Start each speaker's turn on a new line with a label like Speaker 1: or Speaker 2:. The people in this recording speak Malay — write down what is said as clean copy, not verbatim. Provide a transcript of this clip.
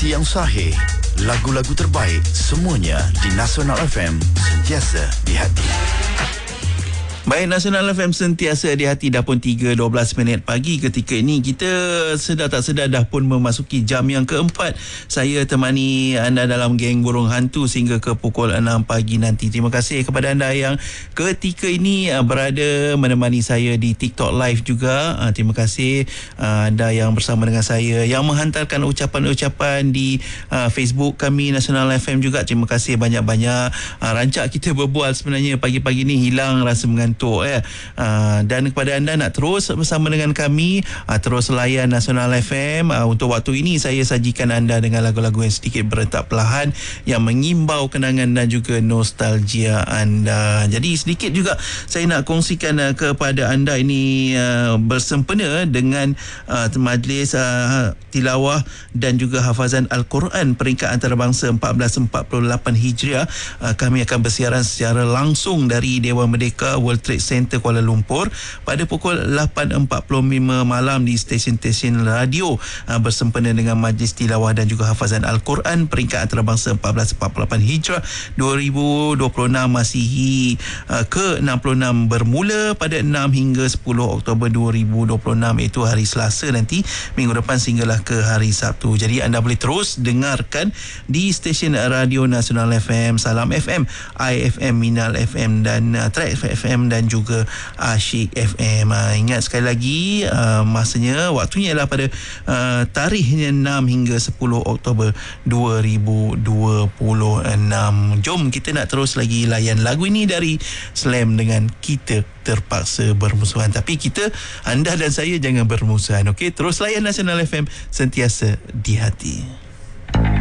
Speaker 1: Informasi yang sahih, lagu-lagu terbaik, semuanya di Nasional FM, sentiasa di hati.
Speaker 2: Baik, Nasional FM sentiasa di hati. Dah pun 3.12 pagi ketika ini. Kita sedar tak sedar dah pun memasuki jam yang keempat. Saya temani anda dalam geng burung hantu sehingga ke pukul 6 pagi nanti. Terima kasih kepada anda yang ketika ini berada menemani saya di TikTok Live juga. Terima kasih anda yang bersama dengan saya, yang menghantarkan ucapan-ucapan di Facebook kami Nasional FM juga. Terima kasih banyak-banyak. Rancak kita berbual sebenarnya pagi-pagi ni hilang rasa mengantuk. Dan kepada anda nak terus bersama dengan kami, terus layan Nasional FM. Untuk waktu ini saya sajikan anda dengan lagu-lagu yang sedikit berentak perlahan yang mengimbau kenangan dan juga nostalgia anda. Jadi sedikit juga saya nak kongsikan kepada anda ini bersempena dengan majlis tilawah dan juga hafazan Al-Quran peringkat antarabangsa 1448 Hijriah. Kami akan bersiaran secara langsung dari Dewan Merdeka World Trade Center Kuala Lumpur pada pukul 8.45 malam di stesen-stesen radio bersempena dengan majlis tilawah dan juga hafazan Al-Quran peringkat antarabangsa 1448 Hijrah 2026 Masihi ke-66 bermula pada 6 hingga 10 Oktober 2026, iaitu hari Selasa nanti, minggu depan sehinggalah ke hari Sabtu. Jadi anda boleh terus dengarkan di stesen radio Nasional FM, Salam FM, IFM, Minal FM dan Track FM dan juga Asyik FM. Ingat sekali lagi, masanya, waktunya ialah pada tarikhnya 6 hingga 10 Oktober 2026. Jom kita nak terus lagi layan lagu ini dari Slam dengan Kita Terpaksa Bermusuhan. Tapi kita, anda dan saya jangan bermusuhan, okey? Terus layan Nasional FM, sentiasa di hati.